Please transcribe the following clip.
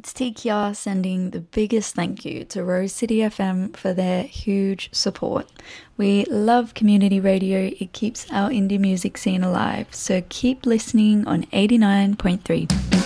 It's Tikia sending the biggest thank you to Rose City FM for their huge support. We love community radio, it keeps our indie music scene alive, so keep listening on 89.3.